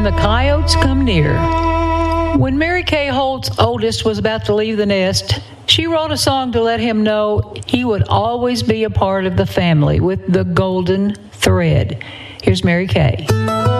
When the Coyotes Come Near. When Mary Kay Holt's oldest was about to leave the nest, she wrote a song to let him know he would always be a part of the family with the golden thread. Here's Mary Kay.